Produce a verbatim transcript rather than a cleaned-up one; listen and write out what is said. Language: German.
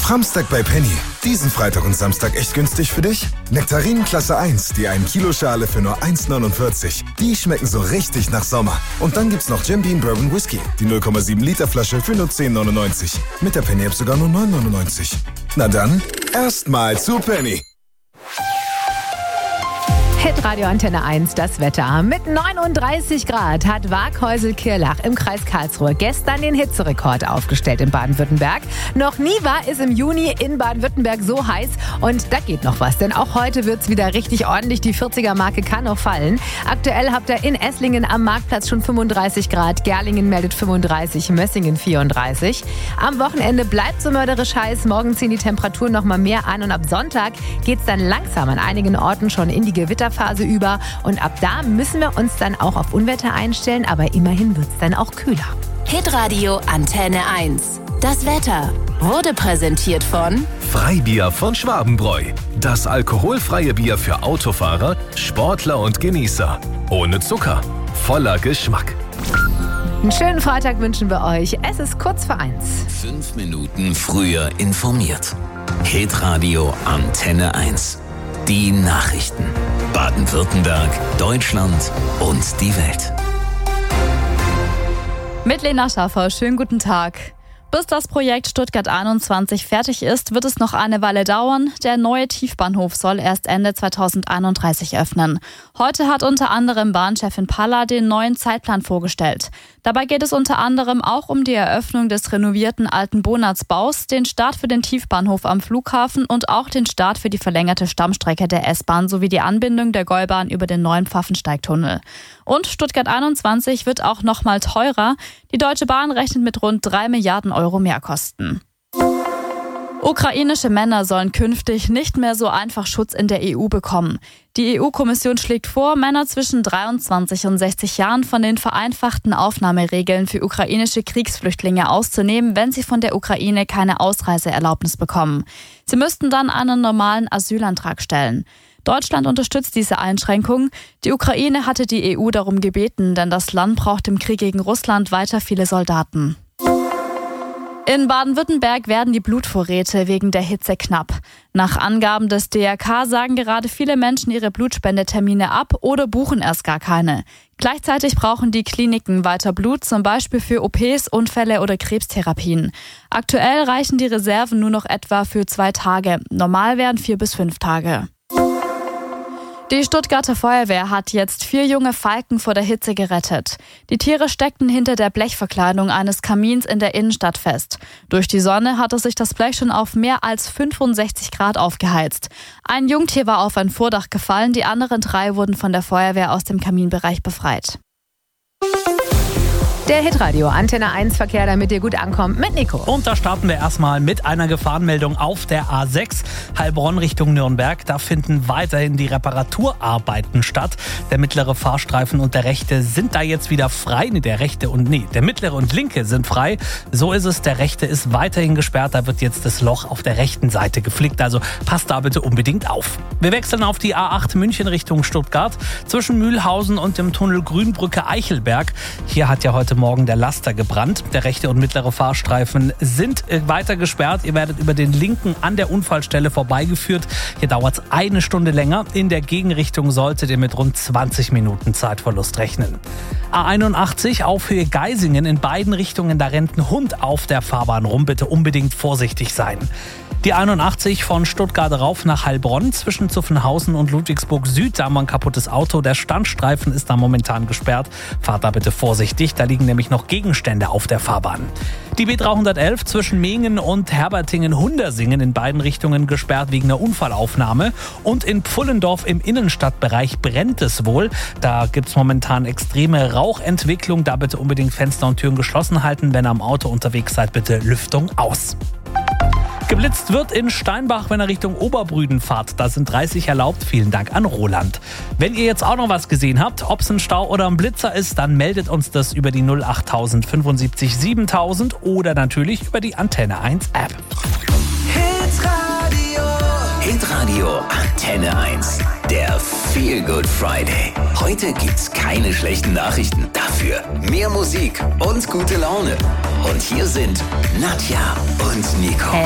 Framstag bei Penny. Diesen Freitag und Samstag echt günstig für dich? Nektarinen Klasse eins, die ein Kilo Schale für nur eins neunundvierzig. Die schmecken so richtig nach Sommer. Und dann gibt's noch Jim Beam Bourbon Whisky. Die null Komma sieben Liter Flasche für nur zehn neunundneunzig. Mit der Penny App sogar nur neun neunundneunzig. Na dann, erstmal zu Penny. Hitradio Antenne eins, das Wetter. Mit neununddreißig Grad hat Waaghäusel-Kirlach im Kreis Karlsruhe gestern den Hitzerekord aufgestellt in Baden-Württemberg. Noch nie war es im Juni in Baden-Württemberg so heiß und da geht noch was, denn auch heute wird es wieder richtig ordentlich. Die vierziger-Marke kann noch fallen. Aktuell habt ihr in Esslingen am Marktplatz schon fünfunddreißig Grad, Gerlingen meldet fünfunddreißig, Mössingen vierunddreißig. Am Wochenende bleibt so mörderisch heiß, morgen ziehen die Temperaturen noch mal mehr an und ab Sonntag geht es dann langsam an einigen Orten schon in die Gewitterphase über und ab da müssen wir uns dann auch auf Unwetter einstellen, aber immerhin wird es dann auch kühler. Hitradio Antenne eins. Das Wetter wurde präsentiert von Freibier von Schwabenbräu. Das alkoholfreie Bier für Autofahrer, Sportler und Genießer. Ohne Zucker, voller Geschmack. Einen schönen Freitag wünschen wir euch. Es ist kurz vor eins. Fünf Minuten früher informiert. Hitradio Antenne eins. Die Nachrichten. Baden-Württemberg, Deutschland und die Welt. Mit Lena Schaffer, schönen guten Tag. Bis das Projekt Stuttgart einundzwanzig fertig ist, wird es noch eine Weile dauern. Der neue Tiefbahnhof soll erst Ende zweitausendeinunddreißig öffnen. Heute hat unter anderem Bahnchefin Palla den neuen Zeitplan vorgestellt. Dabei geht es unter anderem auch um die Eröffnung des renovierten alten Bonatzbaus, den Start für den Tiefbahnhof am Flughafen und auch den Start für die verlängerte Stammstrecke der S-Bahn sowie die Anbindung der Gäubahn über den neuen Pfaffensteigtunnel. Und Stuttgart einundzwanzig wird auch noch mal teurer. Die Deutsche Bahn rechnet mit rund drei Milliarden Euro Mehrkosten. Ukrainische Männer sollen künftig nicht mehr so einfach Schutz in der E U bekommen. Die E U-Kommission schlägt vor, Männer zwischen dreiundzwanzig und sechzig Jahren von den vereinfachten Aufnahmeregeln für ukrainische Kriegsflüchtlinge auszunehmen, wenn sie von der Ukraine keine Ausreiseerlaubnis bekommen. Sie müssten dann einen normalen Asylantrag stellen. Deutschland unterstützt diese Einschränkung. Die Ukraine hatte die E U darum gebeten, denn das Land braucht im Krieg gegen Russland weiter viele Soldaten. In Baden-Württemberg werden die Blutvorräte wegen der Hitze knapp. Nach Angaben des D R K sagen gerade viele Menschen ihre Blutspendetermine ab oder buchen erst gar keine. Gleichzeitig brauchen die Kliniken weiter Blut, zum Beispiel für O Ps, Unfälle oder Krebstherapien. Aktuell reichen die Reserven nur noch etwa für zwei Tage. Normal wären vier bis fünf Tage. Die Stuttgarter Feuerwehr hat jetzt vier junge Falken vor der Hitze gerettet. Die Tiere steckten hinter der Blechverkleidung eines Kamins in der Innenstadt fest. Durch die Sonne hatte sich das Blech schon auf mehr als fünfundsechzig Grad aufgeheizt. Ein Jungtier war auf ein Vordach gefallen, die anderen drei wurden von der Feuerwehr aus dem Kaminbereich befreit. Der Hitradio Antenne eins Verkehr, damit ihr gut ankommt, mit Nico. Und da starten wir erstmal mit einer Gefahrenmeldung auf der A sechs, Heilbronn Richtung Nürnberg. Da finden weiterhin die Reparaturarbeiten statt. Der mittlere Fahrstreifen und der rechte sind da jetzt wieder frei. Nee, der rechte und nee, der mittlere und linke sind frei. So ist es, der rechte ist weiterhin gesperrt. Da wird jetzt das Loch auf der rechten Seite geflickt. Also passt da bitte unbedingt auf. Wir wechseln auf die A acht München Richtung Stuttgart. Zwischen Mühlhausen und dem Tunnel Grünbrücke Eichelberg. Hier hat ja heute Morgen der Laster gebrannt. Der rechte und mittlere Fahrstreifen sind weiter gesperrt. Ihr werdet über den linken an der Unfallstelle vorbeigeführt. Hier dauert es eine Stunde länger. In der Gegenrichtung solltet ihr mit rund zwanzig Minuten Zeitverlust rechnen. A einundachtzig auf Höhe Geisingen in beiden Richtungen. Da rennt ein Hund auf der Fahrbahn rum. Bitte unbedingt vorsichtig sein. Die einundachtzig von Stuttgart rauf nach Heilbronn zwischen Zuffenhausen und Ludwigsburg Süd. Da haben wir ein kaputtes Auto. Der Standstreifen ist da momentan gesperrt. Fahrt da bitte vorsichtig. Da liegen nämlich noch Gegenstände auf der Fahrbahn. Die B dreihundertelf zwischen Mehingen und Herbertingen-Hundersingen in beiden Richtungen gesperrt wegen einer Unfallaufnahme. Und in Pfullendorf im Innenstadtbereich brennt es wohl. Da gibt es momentan extreme Rauchentwicklung. Da bitte unbedingt Fenster und Türen geschlossen halten. Wenn ihr am Auto unterwegs seid, bitte Lüftung aus. Geblitzt wird in Steinbach, wenn ihr Richtung Oberbrüden fahrt. Da sind dreißig erlaubt. Vielen Dank an Roland. Wenn ihr jetzt auch noch was gesehen habt, ob es ein Stau oder ein Blitzer ist, dann meldet uns das über die null acht null null fünf sieben siebentausend oder natürlich über die Antenne eins App. Hitradio. Hitradio Antenne eins. Der Feel Good Friday. Heute gibt's keine schlechten Nachrichten. Dafür mehr Musik und gute Laune. Und hier sind Nadja und Nico.